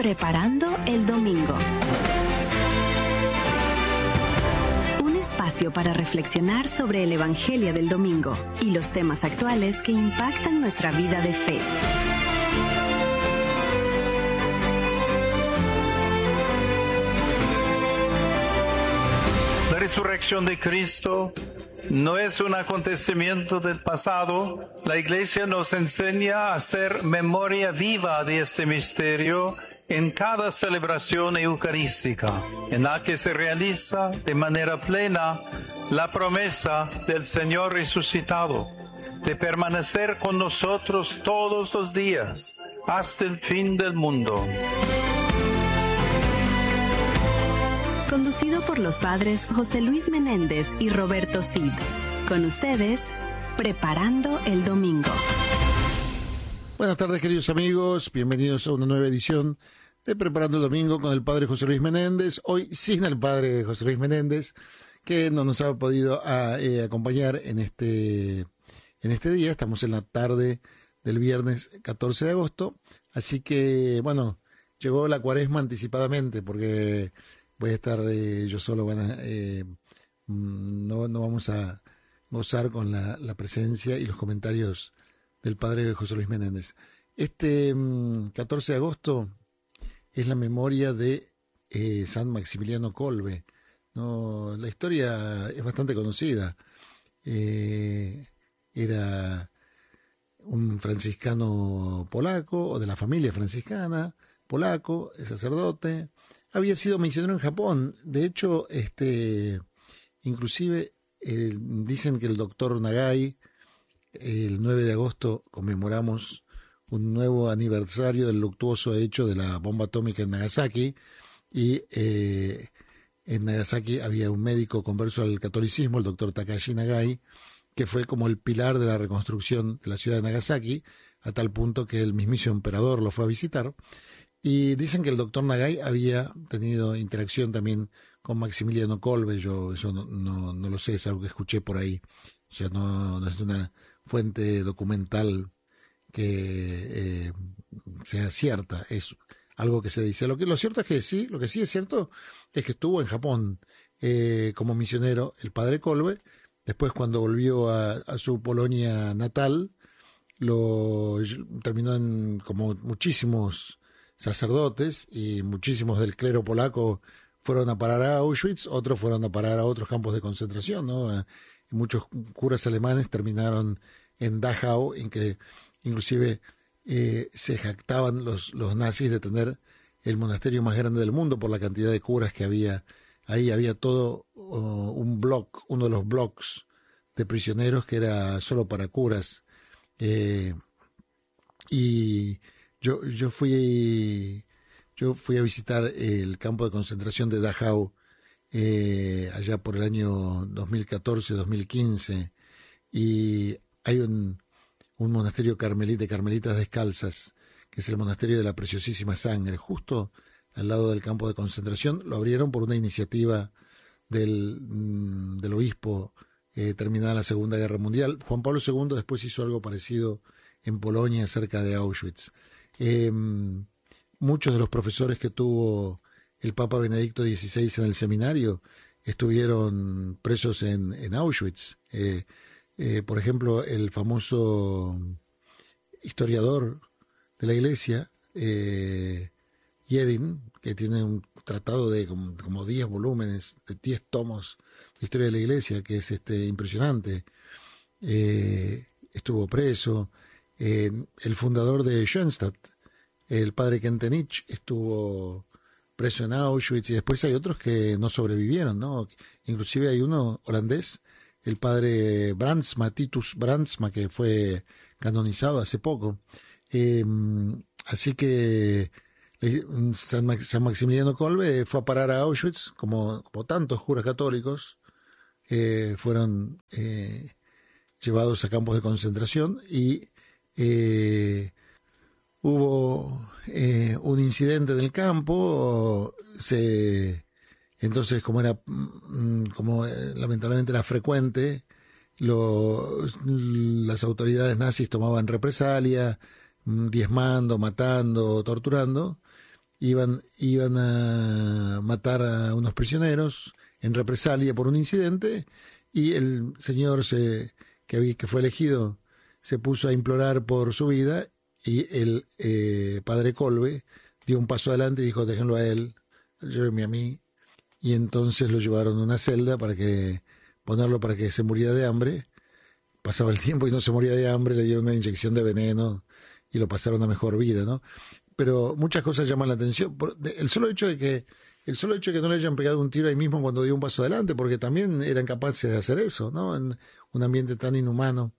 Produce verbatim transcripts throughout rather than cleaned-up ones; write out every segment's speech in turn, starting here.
Preparando el Domingo. Un espacio para reflexionar sobre el Evangelio del Domingo y los temas actuales que impactan nuestra vida de fe. La resurrección de Cristo no es un acontecimiento del pasado. La Iglesia nos enseña a hacer memoria viva de este misterio en cada celebración eucarística, en la que se realiza de manera plena la promesa del Señor resucitado, de permanecer con nosotros todos los días, hasta el fin del mundo. Conducido por los padres José Luis Menéndez y Roberto Cid. Con ustedes, Preparando el Domingo. Buenas tardes, queridos amigos. Bienvenidos a una nueva edición de Preparando el Domingo con el padre José Luis Menéndez. Hoy sin el padre José Luis Menéndez, que no nos ha podido a, eh, acompañar en este, en este día. Estamos en la tarde del viernes catorce de agosto. Así que, bueno, llegó la cuaresma anticipadamente porque voy a estar eh, yo solo. Bueno, eh, no, no vamos a gozar con la, la presencia y los comentarios del padre José Luis Menéndez. Este um, catorce de agosto es la memoria de eh, San Maximiliano Kolbe. No, la historia es bastante conocida. Eh, era un franciscano polaco, o de la familia franciscana, polaco, sacerdote. Había sido misionero en Japón. De hecho, este, inclusive eh, dicen que el doctor Nagai, el nueve de agosto conmemoramos un nuevo aniversario del luctuoso hecho de la bomba atómica en Nagasaki, y eh, en Nagasaki había un médico converso al catolicismo, el doctor Takashi Nagai, que fue como el pilar de la reconstrucción de la ciudad de Nagasaki, a tal punto que el mismísimo emperador lo fue a visitar. Y dicen que el doctor Nagai había tenido interacción también con Maximiliano Kolbe. Yo eso no, no, no lo sé, es algo que escuché por ahí. O sea, no, no es una fuente documental que eh, sea cierta, es algo que se dice. Lo que lo cierto es que sí, lo que sí es cierto es que estuvo en Japón eh, como misionero el padre Kolbe. Después, cuando volvió a, a su Polonia natal, lo terminó en, como muchísimos sacerdotes y muchísimos del clero polaco fueron a parar a Auschwitz, otros fueron a parar a otros campos de concentración, ¿no? Muchos curas alemanes terminaron en Dachau, en que inclusive eh, se jactaban los, los nazis de tener el monasterio más grande del mundo por la cantidad de curas que había. Ahí había todo uh, un block, uno de los blocks de prisioneros que era solo para curas. Eh, y yo, yo fui yo fui a visitar el campo de concentración de Dachau eh, allá por el año dos mil catorce, dos mil quince, y hay un, un monasterio carmelita, de carmelitas descalzas, que es el monasterio de la Preciosísima Sangre, justo al lado del campo de concentración. Lo abrieron por una iniciativa del, del obispo eh, terminada la Segunda Guerra Mundial. Juan Pablo segundo después hizo algo parecido en Polonia, cerca de Auschwitz. Eh, muchos de los profesores que tuvo el Papa Benedicto dieciséis en el seminario estuvieron presos en, en Auschwitz. Eh, eh, por ejemplo, el famoso historiador de la Iglesia, eh, Yedin, que tiene un tratado de como, como diez volúmenes, de diez tomos de historia de la Iglesia, que es este impresionante, eh, estuvo preso. Eh, el fundador de Schoenstatt, el padre Kentenich, estuvo preso en Auschwitz, y después hay otros que no sobrevivieron, ¿no? Inclusive hay uno holandés, el padre Brandsma, Titus Brandsma, que fue canonizado hace poco. Eh, así que San, Max, San Maximiliano Kolbe fue a parar a Auschwitz, como, como tantos curas católicos eh, fueron eh, llevados a campos de concentración, y eh, hubo eh, un incidente en el campo. Se entonces, como era como eh, lamentablemente era frecuente, los, las autoridades nazis tomaban represalia, diezmando, matando, torturando, iban, iban a matar a unos prisioneros en represalia por un incidente, y el señor se, que, había, que fue elegido se puso a implorar por su vida, y el eh, padre Kolbe dio un paso adelante y dijo, déjenlo a él, llévenme a mí, y entonces lo llevaron a una celda para que ponerlo para que se muriera de hambre. Pasaba el tiempo y no se moría de hambre, le dieron una inyección de veneno y lo pasaron a mejor vida, ¿no? Pero muchas cosas llaman la atención. El solo hecho de que el solo hecho de que no le hayan pegado un tiro ahí mismo cuando dio un paso adelante, porque también eran capaces de hacer eso, ¿no? En un ambiente tan inhumano.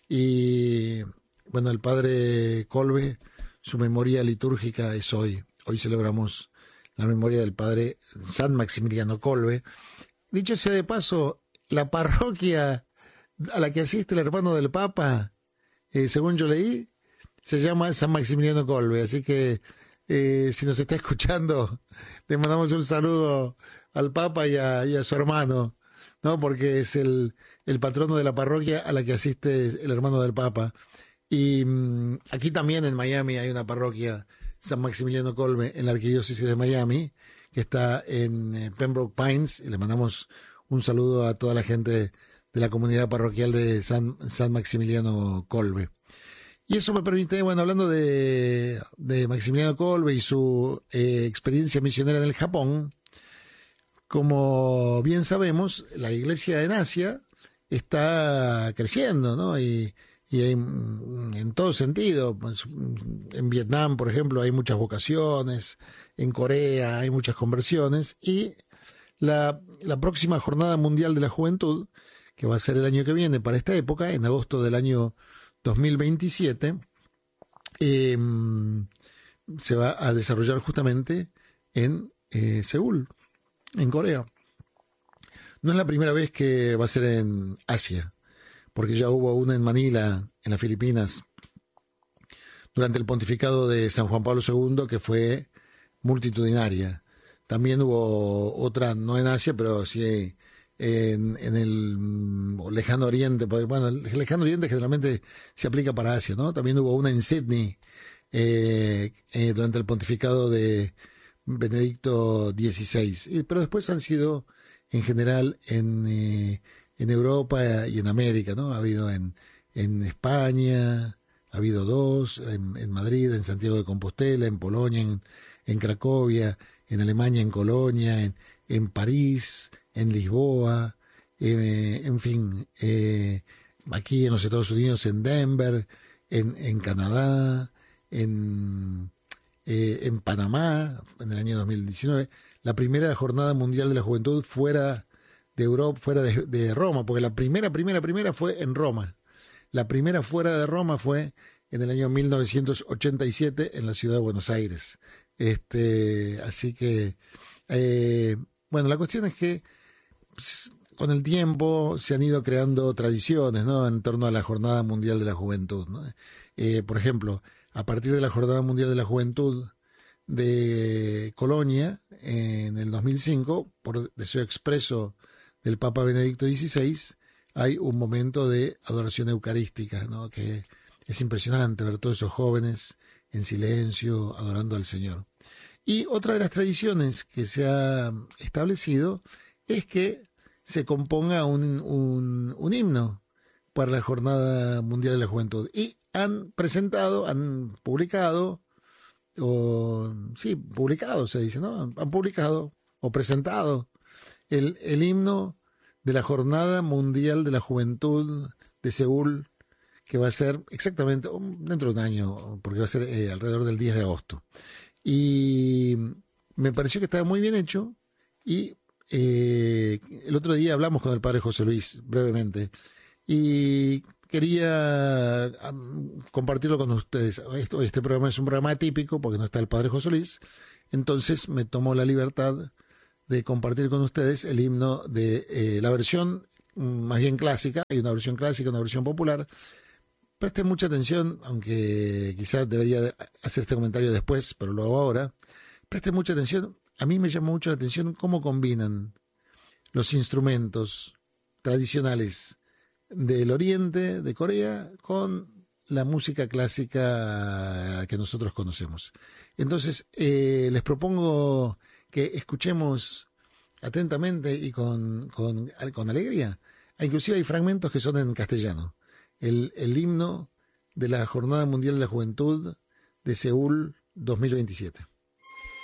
Y bueno, el padre Kolbe, su memoria litúrgica es hoy. Hoy celebramos la memoria del padre San Maximiliano Kolbe. Dicho sea de paso, la parroquia a la que asiste el hermano del Papa, eh, según yo leí, se llama San Maximiliano Kolbe, así que eh, si nos está escuchando, le mandamos un saludo al Papa y a, y a su hermano, ¿no? Porque es el, el patrono de la parroquia a la que asiste el hermano del Papa. Y mmm, aquí también en Miami hay una parroquia, San Maximiliano Kolbe, en la arquidiócesis de Miami, que está en eh, Pembroke Pines, y le mandamos un saludo a toda la gente de la comunidad parroquial de San, San Maximiliano Kolbe. Y eso me permite, bueno, hablando de, de Maximiliano Kolbe y su eh, experiencia misionera en el Japón, como bien sabemos, la iglesia en Asia está creciendo, ¿no? Y, y hay, en todo sentido, pues, en Vietnam, por ejemplo, hay muchas vocaciones, en Corea hay muchas conversiones, y la, la próxima Jornada Mundial de la Juventud, que va a ser el año que viene para esta época, en agosto del año dos mil veintisiete, eh, se va a desarrollar justamente en eh, Seúl, en Corea. No es la primera vez que va a ser en Asia, porque ya hubo una en Manila, en las Filipinas, durante el pontificado de San Juan Pablo segundo, que fue multitudinaria. También hubo otra, no en Asia, pero sí en, en el lejano oriente. Bueno, el lejano oriente generalmente se aplica para Asia, ¿no? También hubo una en Sydney eh, eh, durante el pontificado de Benedicto dieciséis. Pero después han sido en general en, eh, en Europa y en América, ¿no? Ha habido en, en España, ha habido dos, en, en Madrid, en Santiago de Compostela, en Polonia, en, en Cracovia, en Alemania, en Colonia, en, en París, en Lisboa, eh, en fin, eh, aquí en los Estados Unidos, en Denver, en, en Canadá, en, eh, en Panamá, en el año dos mil diecinueve, la primera Jornada Mundial de la Juventud fuera de Europa, fuera de, de Roma, porque la primera, primera, primera fue en Roma. La primera fuera de Roma fue en el año mil novecientos ochenta y siete en la ciudad de Buenos Aires. Este, así que, eh, bueno, la cuestión es que pues, con el tiempo se han ido creando tradiciones, ¿no? En torno a la Jornada Mundial de la Juventud, ¿no? Eh, por ejemplo, a partir de la Jornada Mundial de la Juventud de Colonia, en el dos mil cinco, por deseo expreso del Papa Benedicto dieciséis, hay un momento de adoración eucarística, ¿no? Que es impresionante ver todos esos jóvenes en silencio, adorando al Señor. Y otra de las tradiciones que se ha establecido es que se componga un, un, un himno para la Jornada Mundial de la Juventud. Y han presentado, han publicado, o sí, publicado se dice, ¿no? Han publicado o presentado el, el himno de la Jornada Mundial de la Juventud de Seúl, que va a ser exactamente dentro de un año, porque va a ser eh, alrededor del diez de agosto. Y me pareció que estaba muy bien hecho, y eh, el otro día hablamos con el padre José Luis brevemente, y quería um, compartirlo con ustedes. Esto, este programa es un programa atípico porque no está el padre José Luis, entonces me tomó la libertad de compartir con ustedes el himno de eh, la versión más bien clásica. Hay una versión clásica, una versión popular. Presten mucha atención, aunque quizás debería hacer este comentario después, pero lo hago ahora. Presten mucha atención. A mí me llamó mucho la atención cómo combinan los instrumentos tradicionales del oriente, de Corea, con la música clásica que nosotros conocemos. Entonces, eh, les propongo que escuchemos atentamente y con, con, con alegría. Inclusive hay fragmentos que son en castellano. El, el himno de la Jornada Mundial de la Juventud de Seúl dos mil veintisiete.